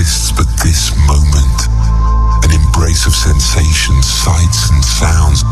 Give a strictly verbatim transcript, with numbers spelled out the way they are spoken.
exists but this moment. An embrace of sensations, sights and sounds,